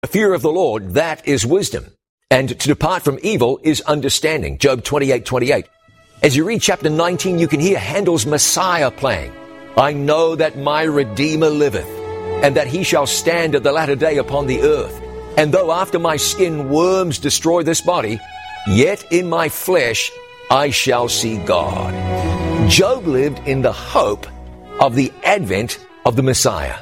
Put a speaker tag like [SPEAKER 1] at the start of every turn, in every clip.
[SPEAKER 1] fear of the Lord, that is wisdom. And to depart from evil is understanding. Job 28:28. As you read chapter 19, you can hear Handel's Messiah playing. I know that my Redeemer liveth, and that he shall stand at the latter day upon the earth. And though after my skin worms destroy this body, yet in my flesh I shall see God. Job lived in the hope of the advent of the Messiah.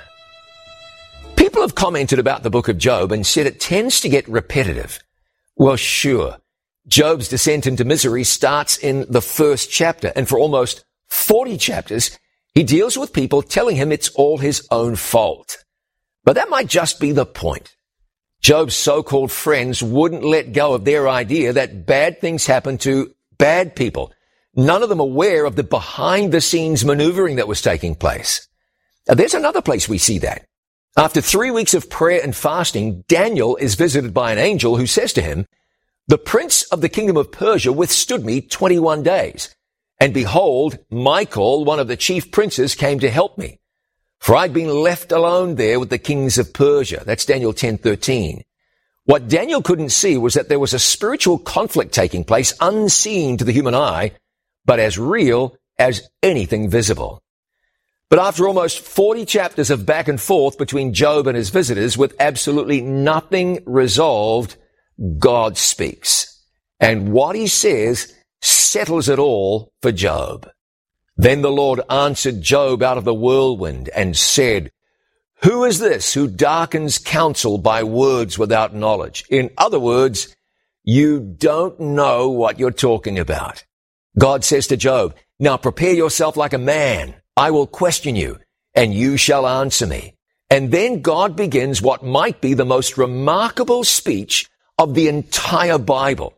[SPEAKER 1] People have commented about the book of Job and said it tends to get repetitive. Well, sure. Job's descent into misery starts in the first chapter, and for almost 40 chapters, he deals with people telling him it's all his own fault. But that might just be the point. Job's so-called friends wouldn't let go of their idea that bad things happen to bad people, none of them aware of the behind-the-scenes maneuvering that was taking place. Now, there's another place we see that. After 3 weeks of prayer and fasting, Daniel is visited by an angel who says to him, the prince of the kingdom of Persia withstood me 21 days. And behold, Michael, one of the chief princes, came to help me. For I'd been left alone there with the kings of Persia. That's Daniel 10:13. What Daniel couldn't see was that there was a spiritual conflict taking place unseen to the human eye, but as real as anything visible. But after almost 40 chapters of back and forth between Job and his visitors with absolutely nothing resolved, God speaks. And what he says settles it all for Job. Then the Lord answered Job out of the whirlwind and said, who is this who darkens counsel by words without knowledge? In other words, you don't know what you're talking about. God says to Job, now prepare yourself like a man. I will question you, and you shall answer me. And then God begins what might be the most remarkable speech of the entire Bible.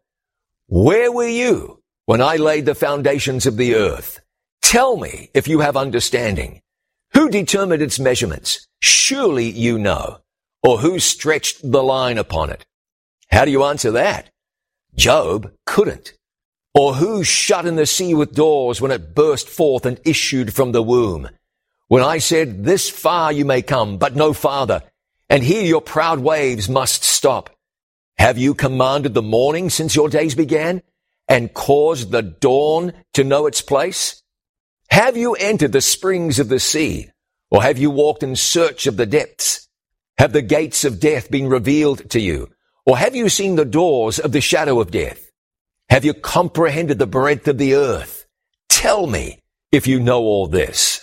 [SPEAKER 1] Where were you when I laid the foundations of the earth? Tell me if you have understanding. Who determined its measurements? Surely you know. Or who stretched the line upon it? How do you answer that? Job couldn't. Or who shut in the sea with doors when it burst forth and issued from the womb? When I said, this far you may come, but no farther, and here your proud waves must stop. Have you commanded the morning since your days began, and caused the dawn to know its place? Have you entered the springs of the sea, or have you walked in search of the depths? Have the gates of death been revealed to you, or have you seen the doors of the shadow of death? Have you comprehended the breadth of the earth? Tell me if you know all this.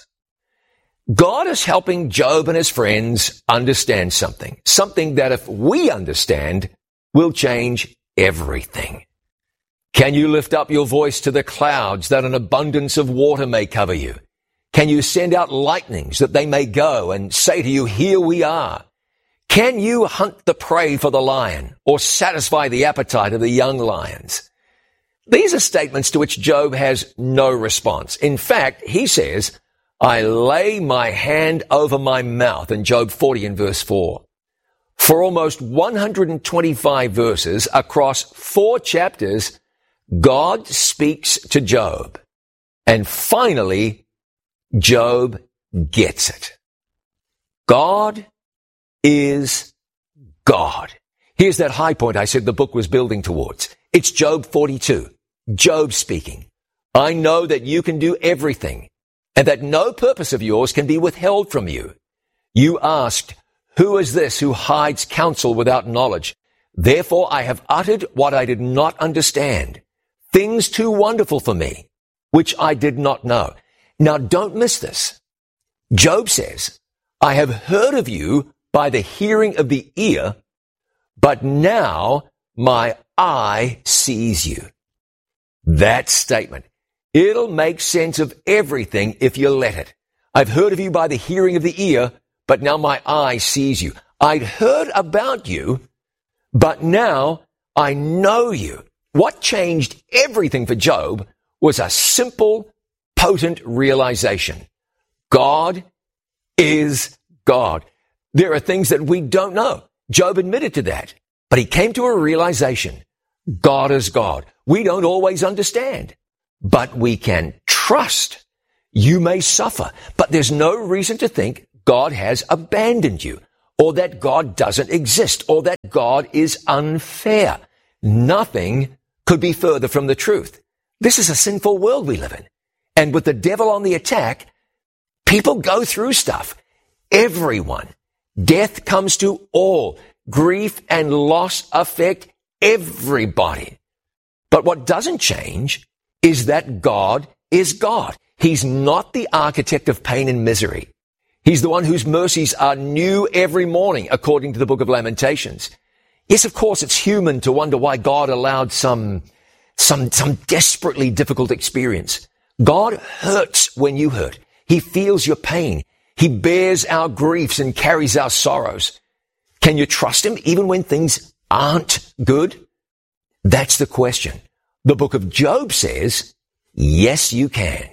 [SPEAKER 1] God is helping Job and his friends understand something that if we understand will change everything. Can you lift up your voice to the clouds that an abundance of water may cover you? Can you send out lightnings that they may go and say to you, here we are? Can you hunt the prey for the lion or satisfy the appetite of the young lions? These are statements to which Job has no response. In fact, he says, I lay my hand over my mouth in Job 40 and verse 4. For almost 125 verses across 4 chapters, God speaks to Job. And finally, Job gets it. God is God. Here's that high point I said the book was building towards. It's Job 42. Job speaking. I know that you can do everything, and that no purpose of yours can be withheld from you. You asked, who is this who hides counsel without knowledge? Therefore I have uttered what I did not understand, things too wonderful for me, which I did not know. Now don't miss this. Job says, I have heard of you by the hearing of the ear, but now my eye sees you. That statement. It'll make sense of everything if you let it. I've heard of you by the hearing of the ear, but now my eye sees you. I'd heard about you, but now I know you. What changed everything for Job was a simple, potent realization. God is God. There are things that we don't know. Job admitted to that, but he came to a realization. God is God. We don't always understand, but we can trust. You may suffer, but there's no reason to think God has abandoned you. or that God doesn't exist, or that God is unfair. Nothing could be further from the truth. This is a sinful world we live in. And with the devil on the attack, people go through stuff. Everyone. Death comes to all. Grief and loss affect everybody. But what doesn't change is that God is God. He's not the architect of pain and misery. He's the one whose mercies are new every morning, according to the book of Lamentations. Yes, of course, it's human to wonder why God allowed some desperately difficult experience. God hurts when you hurt. He feels your pain. He bears our griefs and carries our sorrows. Can you trust him even when things aren't good? That's the question. The book of Job says, yes, you can.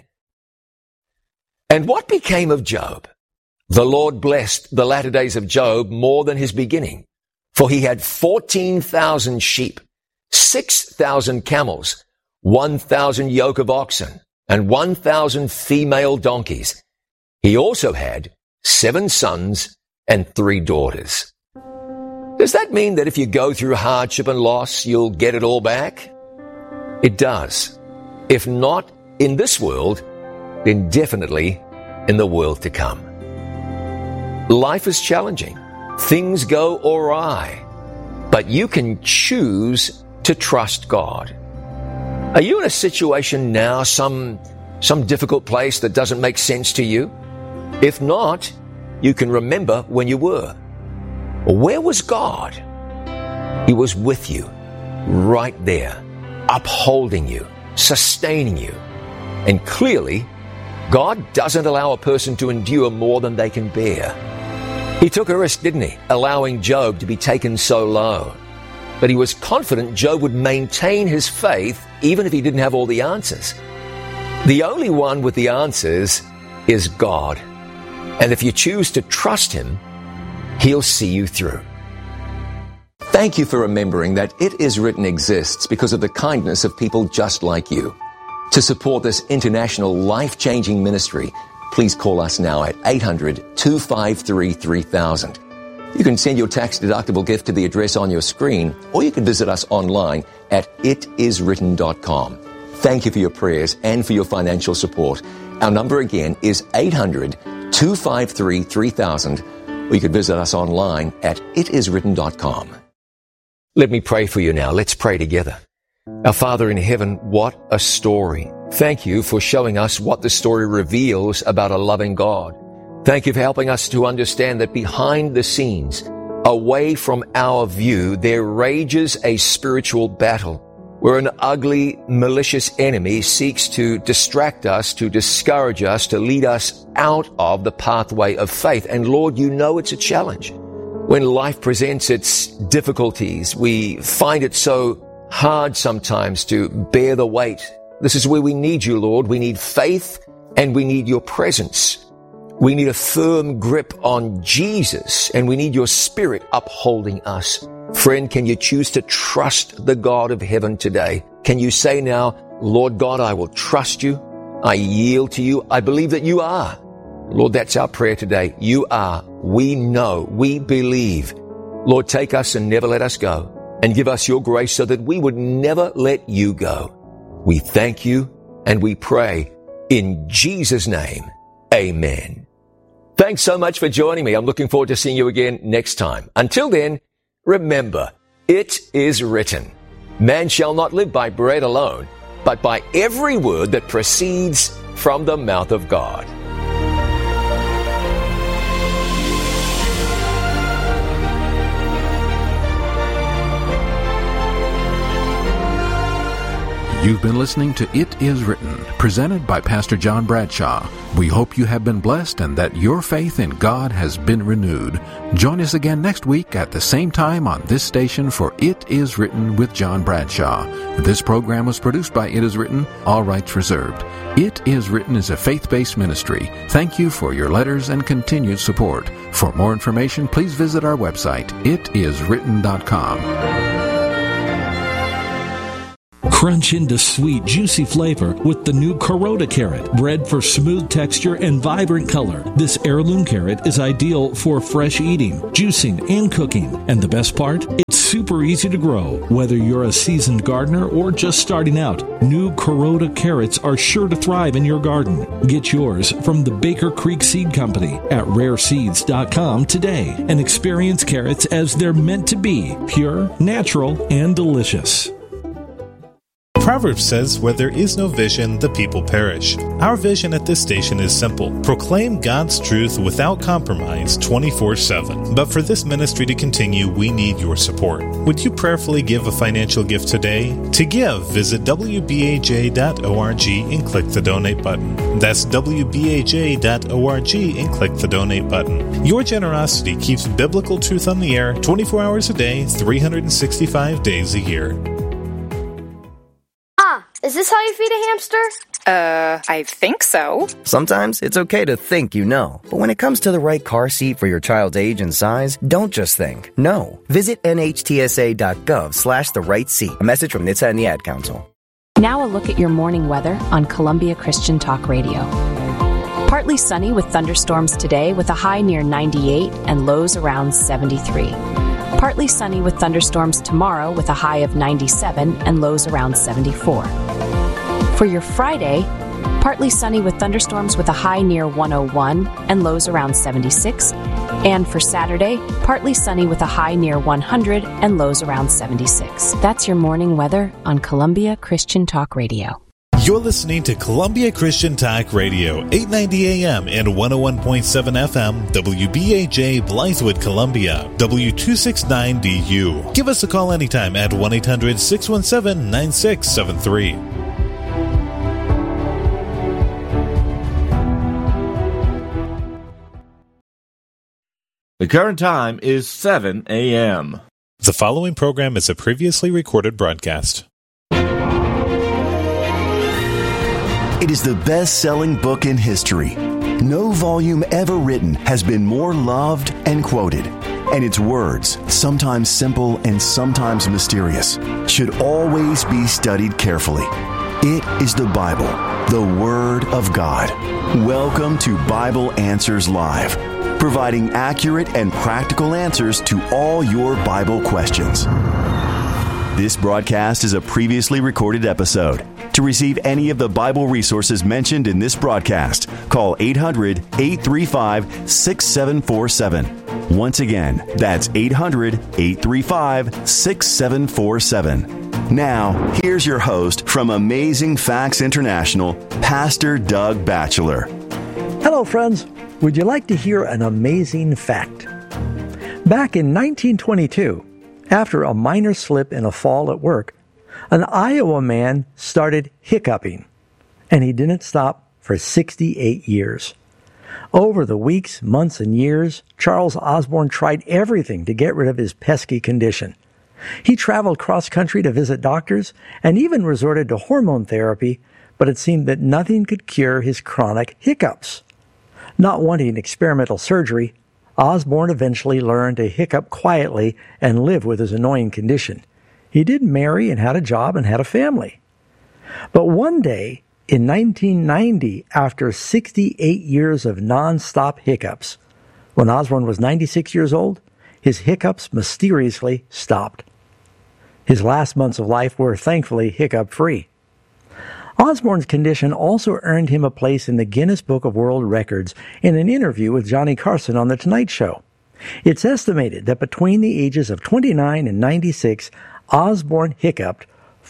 [SPEAKER 1] And what became of Job? The Lord blessed the latter days of Job more than his beginning, for he had 14,000 sheep, 6,000 camels, 1,000 yoke of oxen, and 1,000 female donkeys. He also had 7 sons and 3 daughters. Does that mean that if you go through hardship and loss, you'll get it all back? It does. If not in this world, then definitely in the world to come. Life is challenging. Things go awry. But you can choose to trust God. Are you in a situation now, some difficult place that doesn't make sense to you? If not, you can remember when you were. Where was God? He was with you, right there, upholding you, sustaining you. And clearly, God doesn't allow a person to endure more than they can bear. He took a risk, didn't he, allowing Job to be taken so low. But he was confident Job would maintain his faith even if he didn't have all the answers. The only one with the answers is God. And if you choose to trust him, he'll see you through. Thank you for remembering that It Is Written exists because of the kindness of people just like you. To support this international life-changing ministry, please call us now at 800-253-3000. You can send your tax-deductible gift to the address on your screen, or you can visit us online at itiswritten.com. Thank you for your prayers and for your financial support. Our number again is 800-253-3000, or you can visit us online at itiswritten.com. Let me pray for you now. Let's pray together. Our Father in heaven, what a story. Thank you for showing us what the story reveals about a loving God. Thank you for helping us to understand that behind the scenes, away from our view, there rages a spiritual battle where an ugly, malicious enemy seeks to distract us, to discourage us, to lead us out of the pathway of faith. And Lord, you know it's a challenge. When life presents its difficulties, we find it so hard sometimes to bear the weight. This is where we need you, Lord. We need faith and we need your presence. We need a firm grip on Jesus, and we need your Spirit upholding us. Friend, can you choose to trust the God of heaven today? Can you say now, Lord God, I will trust you. I yield to you. I believe that you are. Lord, that's our prayer today. You are. We know. We believe. Lord, take us and never let us go, and give us your grace so that we would never let you go. We thank you and we pray in Jesus' name. Amen. Thanks so much for joining me. I'm looking forward to seeing you again next time. Until then, remember, it is written, man shall not live by bread alone, but by every word that proceeds from the mouth of God.
[SPEAKER 2] You've been listening to It Is Written, presented by Pastor John Bradshaw. We hope you have been blessed and that your faith in God has been renewed. Join us again next week at the same time on this station for It Is Written with John Bradshaw. This program was produced by It Is Written, all rights reserved. It Is Written is a faith-based ministry. Thank you for your letters and continued support. For more information, please visit our website, itiswritten.com.
[SPEAKER 3] Crunch into sweet, juicy flavor with the new Carota carrot, bred for smooth texture and vibrant color. This heirloom carrot is ideal for fresh eating, juicing, and cooking. And the best part? It's super easy to grow. Whether you're a seasoned gardener or just starting out, new Carota carrots are sure to thrive in your garden. Get yours from the Baker Creek Seed Company at rareseeds.com today and experience carrots as they're meant to be, pure, natural, and delicious.
[SPEAKER 4] Proverbs says, where there is no vision, the people perish. Our vision at this station is simple. Proclaim God's truth without compromise 24/7. But for this ministry to continue, we need your support. Would you prayerfully give a financial gift today? To give, visit wbaj.org and click the donate button. That's wbaj.org and click the donate button. Your generosity keeps biblical truth on the air 24 hours a day, 365 days a year.
[SPEAKER 5] Is this how you feed a hamster?
[SPEAKER 6] I think so.
[SPEAKER 7] Sometimes it's okay to think you know. But when it comes to the right car seat for your child's age and size, don't just think. No. Visit nhtsa.gov/the-right-seat. A message from NHTSA and the Ad Council.
[SPEAKER 8] Now a look at your morning weather on Columbia Christian Talk Radio. Partly sunny with thunderstorms today with a high near 98 and lows around 73. Partly sunny with thunderstorms tomorrow with a high of 97 and lows around 74. For your Friday, partly sunny with thunderstorms with a high near 101 and lows around 76. And for Saturday, partly sunny with a high near 100 and lows around 76. That's your morning weather on Columbia Christian Talk Radio.
[SPEAKER 4] You're listening to Columbia Christian Talk Radio, 890 AM and 101.7 FM, WBAJ Blythewood, Columbia, W269DU. Give us a call anytime at 1-800-617-9673.
[SPEAKER 9] The current time is 7 a.m.
[SPEAKER 4] The following program is a previously recorded broadcast.
[SPEAKER 10] It is the best-selling book in history. No volume ever written has been more loved and quoted. And its words, sometimes simple and sometimes mysterious, should always be studied carefully. It is the Bible, the Word of God. Welcome to Bible Answers Live, providing accurate and practical answers to all your Bible questions. This broadcast is a previously recorded episode. To receive any of the Bible resources mentioned in this broadcast, call 800-835-6747. Once again, that's 800-835-6747. Now, here's your host from Amazing Facts International, Pastor Doug Batchelor.
[SPEAKER 11] Hello, friends. Would you like to hear an amazing fact? Back in 1922, after a minor slip in a fall at work, an Iowa man started hiccuping, and he didn't stop for 68 years. Over the weeks, months, and years, Charles Osborne tried everything to get rid of his pesky condition. He traveled cross-country to visit doctors and even resorted to hormone therapy, but it seemed that nothing could cure his chronic hiccups. Not wanting experimental surgery, Osborne eventually learned to hiccup quietly and live with his annoying condition. He did marry and had a job and had a family. But one day, in 1990, after 68 years of non-stop hiccups, when Osborne was 96 years old, his hiccups mysteriously stopped. His last months of life were thankfully hiccup-free. Osborne's condition also earned him a place in the Guinness Book of World Records in an interview with Johnny Carson on The Tonight Show. It's estimated that between the ages of 29 and 96, Osborne hiccuped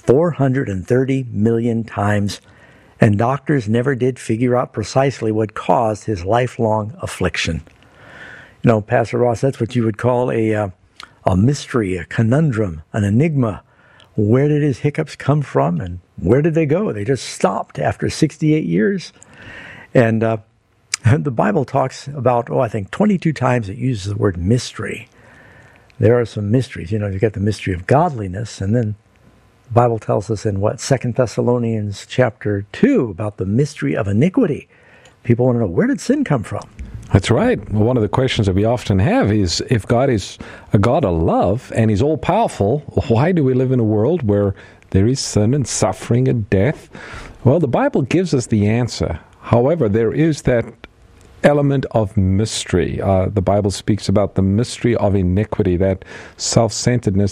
[SPEAKER 11] 430 million times, and doctors never did figure out precisely what caused his lifelong affliction. You know, Pastor Ross, that's what you would call a mystery, a conundrum, an enigma. Where did his hiccups come from, and where did they go? They just stopped after 68 years. And the Bible talks about, I think 22 times it uses the word mystery. There are some mysteries. You know, you got the mystery of godliness, and then the Bible tells us in 2 Thessalonians chapter 2 about the mystery of iniquity. People want to know, where did sin come from?
[SPEAKER 2] That's right. Well, one of the questions that we often have is, if God is a God of love and He's all-powerful, why do we live in a world where
[SPEAKER 12] there is sin and suffering and death? Well, the Bible gives us the answer. However, there is that element of mystery. The Bible speaks about the mystery of iniquity, that self-centeredness